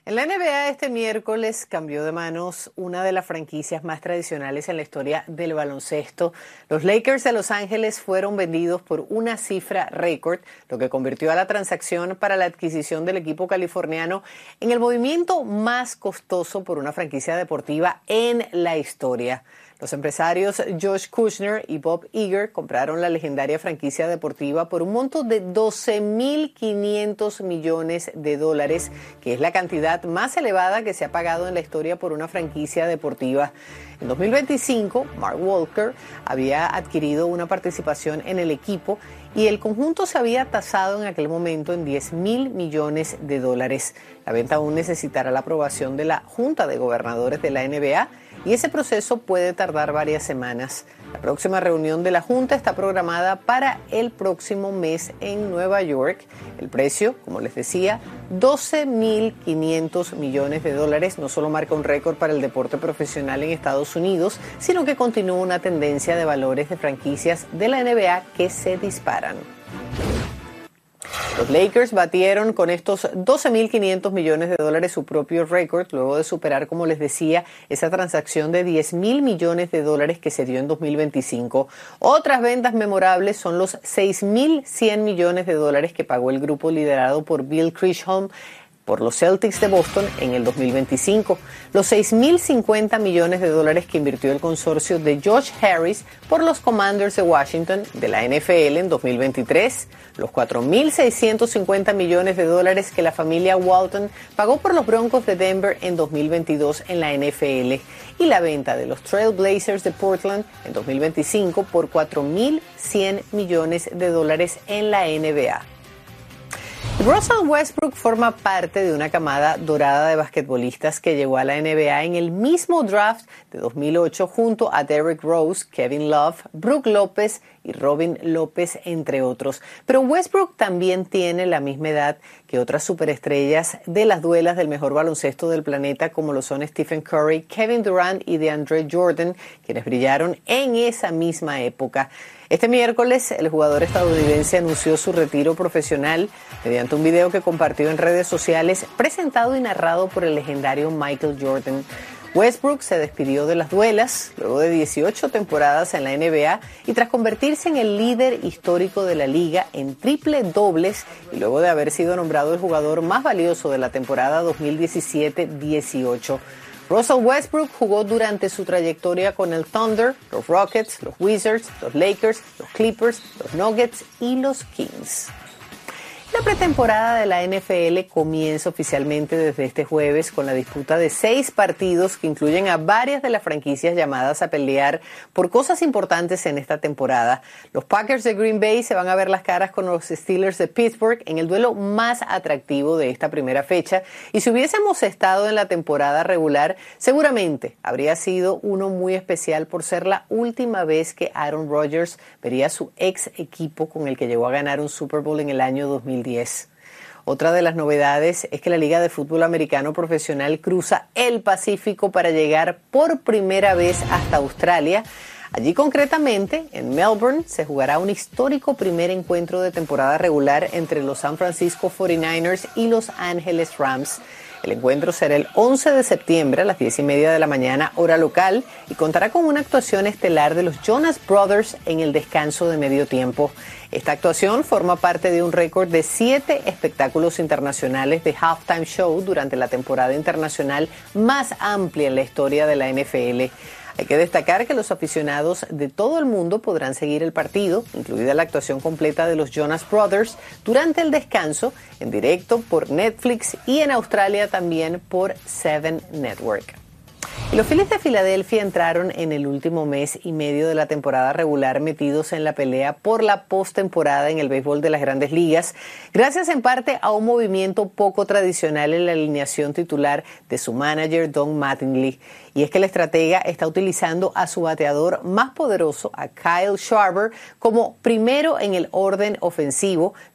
En la NBA este miércoles cambió de manos una de las franquicias más tradicionales en la historia del baloncesto. Los Lakers de Los Ángeles fueron vendidos por una cifra récord, lo que convirtió a la transacción para la adquisición del equipo californiano en el movimiento más costoso por una franquicia deportiva en la historia. Los empresarios Josh Kushner y Bob Iger compraron la legendaria franquicia deportiva por un monto de $12.500 millones, que es la cantidad más elevada que se ha pagado en la historia por una franquicia deportiva. En 2025, Mark Walker había adquirido una participación en el equipo y el conjunto se había tasado en aquel momento en $10.000 millones. La venta aún necesitará la aprobación de la Junta de Gobernadores de la NBA y ese proceso puede tardar varias semanas. La próxima reunión de la Junta está programada para el próximo mes en Nueva York. El precio, como les decía, $12.500 millones, no solo marca un récord para el deporte profesional en Estados Unidos, sino que continúa una tendencia de valores de franquicias de la NBA que se disparan. Los Lakers batieron con estos $12.500 millones su propio récord, luego de superar, como les decía, esa transacción de $10.000 millones que se dio en 2025. Otras ventas memorables son los $6.100 millones que pagó el grupo liderado por Bill Chisholm por los Celtics de Boston en el 2025, los $6.050 millones que invirtió el consorcio de Josh Harris por los Commanders de Washington de la NFL en 2023, los $4.650 millones que la familia Walton pagó por los Broncos de Denver en 2022 en la NFL y la venta de los Trail Blazers de Portland en 2025 por $4.100 millones en la NBA. Russell Westbrook forma parte de una camada dorada de basquetbolistas que llegó a la NBA en el mismo draft de 2008 junto a Derrick Rose, Kevin Love, Brook López y Robin López, entre otros. Pero Westbrook también tiene la misma edad que otras superestrellas de las duelas del mejor baloncesto del planeta, como lo son Stephen Curry, Kevin Durant y DeAndre Jordan, quienes brillaron en esa misma época. Este miércoles, el jugador estadounidense anunció su retiro profesional mediante un video que compartió en redes sociales, presentado y narrado por el legendario Michael Jordan. Westbrook se despidió de las duelas luego de 18 temporadas en la NBA y tras convertirse en el líder histórico de la liga en triple dobles y luego de haber sido nombrado el jugador más valioso de la temporada 2017-18. Russell Westbrook jugó durante su trayectoria con el Thunder, los Rockets, los Wizards, los Lakers, los Clippers, los Nuggets y los Kings. La pretemporada de la NFL comienza oficialmente desde este jueves con la disputa de 6 partidos que incluyen a varias de las franquicias llamadas a pelear por cosas importantes en esta temporada. Los Packers de Green Bay se van a ver las caras con los Steelers de Pittsburgh en el duelo más atractivo de esta primera fecha. Y si hubiésemos estado en la temporada regular, seguramente habría sido uno muy especial por ser la última vez que Aaron Rodgers vería a su ex equipo con el que llegó a ganar un Super Bowl en el año 2010. Otra de las novedades es que la Liga de Fútbol Americano Profesional cruza el Pacífico para llegar por primera vez hasta Australia. Allí concretamente, en Melbourne, se jugará un histórico primer encuentro de temporada regular entre los San Francisco 49ers y Los Ángeles Rams. El encuentro será el 11 de septiembre a las 10:30 de la mañana, hora local, y contará con una actuación estelar de los Jonas Brothers en el descanso de medio tiempo. Esta actuación forma parte de un récord de 7 espectáculos internacionales de halftime show durante la temporada internacional más amplia en la historia de la NFL. Hay que destacar que los aficionados de todo el mundo podrán seguir el partido, incluida la actuación completa de los Jonas Brothers, durante el descanso, en directo por Netflix y en Australia también por Seven Network. Y los Phillies de Filadelfia entraron en el último mes y medio de la temporada regular metidos en la pelea por la postemporada en el béisbol de las Grandes Ligas, gracias en parte a un movimiento poco tradicional en la alineación titular de su manager Don Mattingly. Y es que el estratega está utilizando a su bateador más poderoso, a Kyle Schwarber, como primero en el orden ofensivo,